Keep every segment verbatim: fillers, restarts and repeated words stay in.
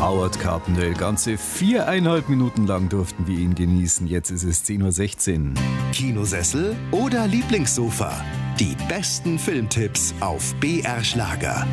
Howard Carpendale. Ganze viereinhalb Minuten lang durften wir ihn genießen. Jetzt ist es zehn Uhr sechzehn. Kinosessel oder Lieblingssofa? Die besten Filmtipps auf B R Schlager.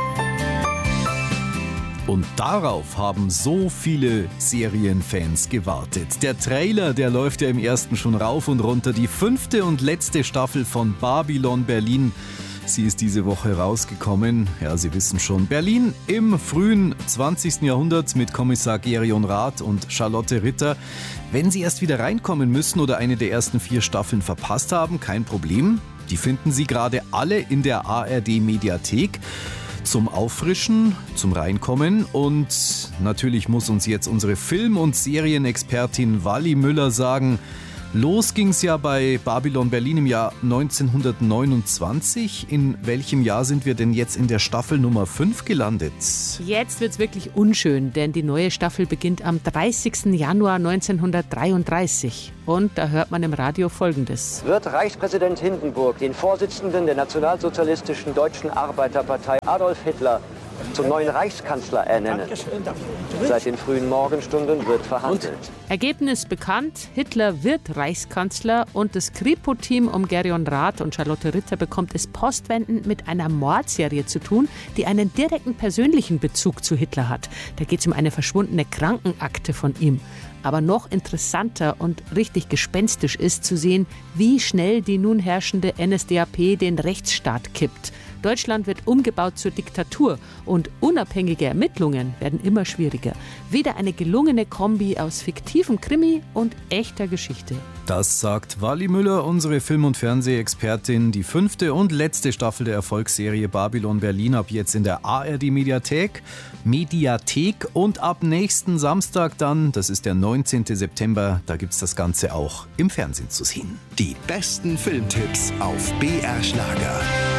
Und darauf haben so viele Serienfans gewartet. Der Trailer, der läuft ja im ersten schon rauf und runter. Die fünfte und letzte Staffel von Babylon Berlin. Sie ist diese Woche rausgekommen. Ja, Sie wissen schon. Berlin im frühen zwanzigsten Jahrhundert mit Kommissar Gerion Rath und Charlotte Ritter. Wenn Sie erst wieder reinkommen müssen oder eine der ersten vier Staffeln verpasst haben, kein Problem. Die finden Sie gerade alle in der A R D-Mediathek. Zum Auffrischen, zum Reinkommen. Und natürlich muss uns jetzt unsere Film- und Serienexpertin Wally Müller sagen, los ging's ja bei Babylon Berlin im Jahr neunzehnhundertneunundzwanzig. In welchem Jahr sind wir denn jetzt in der Staffel Nummer fünf gelandet? Jetzt wird's wirklich unschön, denn die neue Staffel beginnt am dreißigsten Januar neunzehnhundertdreiunddreißig. Und da hört man im Radio Folgendes. Wird Reichspräsident Hindenburg den Vorsitzenden der Nationalsozialistischen Deutschen Arbeiterpartei Adolf Hitler zum neuen Reichskanzler ernennen. Seit den frühen Morgenstunden wird verhandelt. Ergebnis bekannt, Hitler wird Reichskanzler und das Kripo-Team um Gerion Rath und Charlotte Ritter bekommt es postwendend mit einer Mordserie zu tun, die einen direkten persönlichen Bezug zu Hitler hat. Da geht es um eine verschwundene Krankenakte von ihm. Aber noch interessanter und richtig gespenstisch ist zu sehen, wie schnell die nun herrschende N S D A P den Rechtsstaat kippt. Deutschland wird umgebaut zur Diktatur und unabhängige Ermittlungen werden immer schwieriger. Wieder eine gelungene Kombi aus fiktivem Krimi und echter Geschichte. Das sagt Wally Müller, unsere Film- und Fernsehexpertin. Die fünfte und letzte Staffel der Erfolgsserie Babylon Berlin ab jetzt in der A R D-Mediathek. Mediathek und ab nächsten Samstag dann, das ist der neunzehnten September, da gibt's das Ganze auch im Fernsehen zu sehen. Die besten Filmtipps auf B R Schlager.